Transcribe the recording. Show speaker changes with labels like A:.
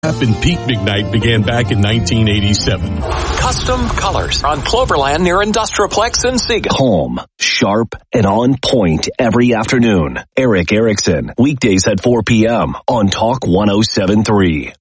A: and Pete McKnight began back in 1987.
B: Custom colors on Cloverland near Industrialplex in Siegel.
C: Calm, sharp, and on point every afternoon. Eric Erickson, weekdays at 4 p.m. on Talk 107.3.